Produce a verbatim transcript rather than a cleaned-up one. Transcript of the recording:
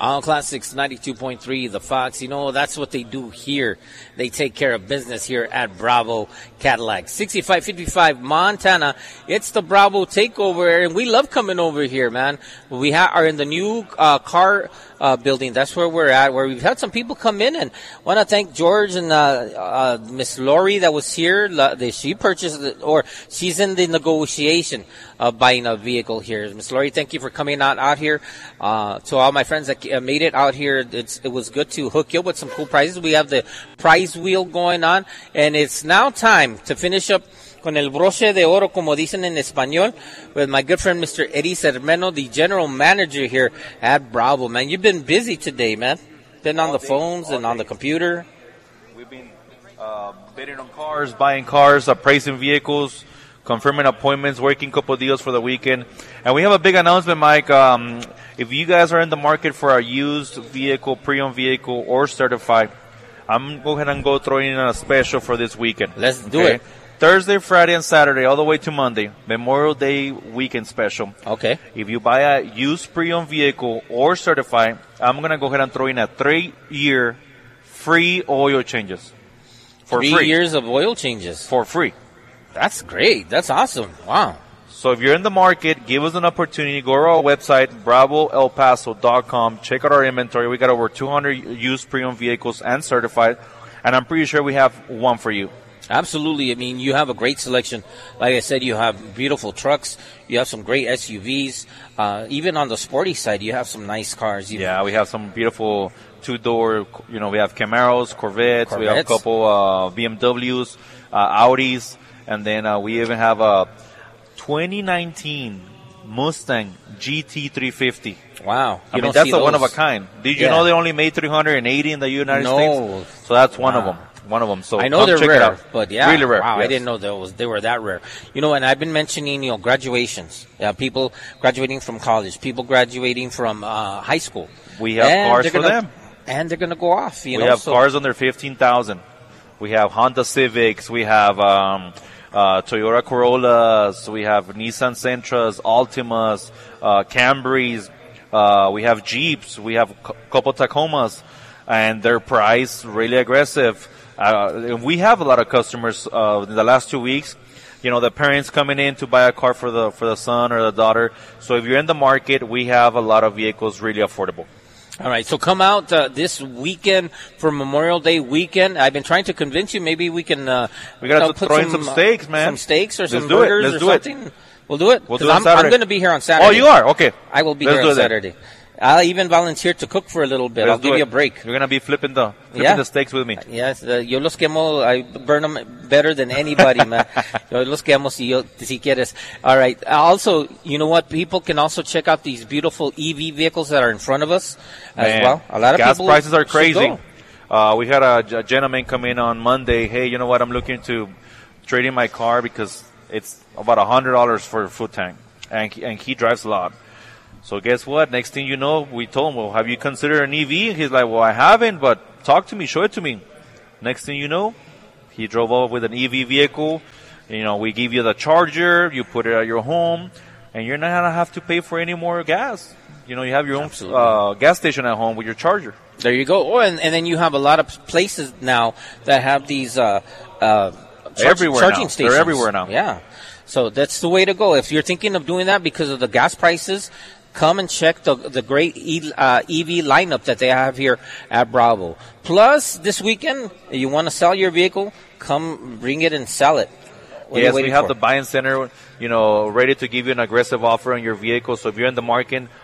All Classics ninety-two point three, The Fox. You know, that's what they do here. They take care of business here at Bravo Cadillac. sixty-five fifty-five Montana. It's the Bravo Takeover, and we love coming over here, man. We ha- are in the new uh, car uh, building. That's where we're at, where we've had some people come in. And want to thank George and uh, uh, Miss Lori that was here. She purchased it, or she's in the negotiation of buying a vehicle here. Miss Lori, thank you for coming out, out here. Uh, to all my friends that made it out here, it's, it was good to hook you up with some cool prizes. We have the prize wheel going on, and it's now time to finish up con el broche de oro, como dicen en español, with my good friend Mister Eddie Cermeno, the general manager here at Bravo. Man, you've been busy today, man. Been on the phones and on the computer. We've been uh, bidding on cars, buying cars, appraising vehicles, confirming appointments, working a couple of deals for the weekend. And we have a big announcement, Mike. Um, if you guys are in the market for a used vehicle, pre-owned vehicle, or certified, I'm going to go ahead and go throw in a special for this weekend. Let's do okay? it. Thursday, Friday, and Saturday, all the way to Monday, Memorial Day weekend special. Okay. If you buy a used pre-owned vehicle or certified, I'm going to go ahead and throw in a three-year free oil changes. For Three free. years of oil changes. For free. That's great. That's awesome. Wow. So if you're in the market, give us an opportunity. Go to our website, bravo el paso dot com. Check out our inventory. We got over two hundred used pre-owned vehicles and certified. And I'm pretty sure we have one for you. Absolutely. I mean, you have a great selection. Like I said, you have beautiful trucks. You have some great S U Vs. Uh, even on the sporty side, you have some nice cars. Even. Yeah, we have some beautiful two-door, you know, we have Camaros, Corvettes. Corvettes. We have a couple uh, B M Ws, uh, Audis. And then uh, we even have a twenty nineteen Mustang G T three fifty. Wow. I mean, that's a one of a kind. Did you Yeah. know they only made three hundred eighty in the United No. States? So that's one Wow. of them. One of them. So I know come they're check it rare, out. but yeah, really rare. Wow, yes. I didn't know that was they were that rare. You know, and I've been mentioning, you know, graduations. Yeah, people graduating from college, people graduating from uh, high school. We have And cars they're for gonna, them. and they're gonna go off. You we know, have so. cars under fifteen thousand. We have Honda Civics. We have um, uh, Toyota Corollas. We have Nissan Sentras, Altimas, uh, Camrys. Uh, we have Jeeps. We have a couple Tacomas, and they're priced really aggressive. Uh, we have a lot of customers uh, in the last two weeks. You know, the parents coming in to buy a car for the for the son or the daughter. So if you're in the market, we have a lot of vehicles really affordable. All right, so come out uh, this weekend for Memorial Day weekend. I've been trying to convince you. Maybe we can. Uh, We got uh, to throw in some steaks, man. Some steaks or Let's some do it. burgers Let's or do it. something. We'll do it. We'll do Because it I'm, Saturday. I'm going to be here on Saturday. Oh, you are? Okay. I will be Let's here do on that. Saturday. I'll even volunteer to cook for a little bit. Let's I'll do give it. you a break. You're going to be flipping the flipping Yeah. the steaks with me. Yes, uh, yo los quemo. I burn them better than anybody, man. Yo los quemo si, yo, si quieres. All right. Also, you know what? People can also check out these beautiful E V vehicles that are in front of us as Man, well. A lot of gas people prices are should crazy. go. Uh, we had a, a gentleman come in on Monday. Hey, you know what? I'm looking to trade in my car because it's about a hundred dollars for a full tank, and he, and he drives a lot. So guess what? Next thing you know, we told him, well, have you considered an E V? And he's like, well, I haven't, but talk to me, show it to me. Next thing you know, he drove over with an E V vehicle. You know, we give you the charger, you put it at your home, and you're not going to have to pay for any more gas. You know, you have your own uh, gas station at home with your charger. There you go. Oh, and, and then you have a lot of places now that have these uh, uh, charge, Everywhere charging now. stations. They're everywhere now. Yeah. So that's the way to go. If you're thinking of doing that because of the gas prices, come and check the the great e, uh, E V lineup that they have here at Bravo. Plus, this weekend, if you want to sell your vehicle, come bring it and sell it. What are you Yes, we waiting have for? the buying center, you know, ready to give you an aggressive offer on your vehicle. So if you're in the market,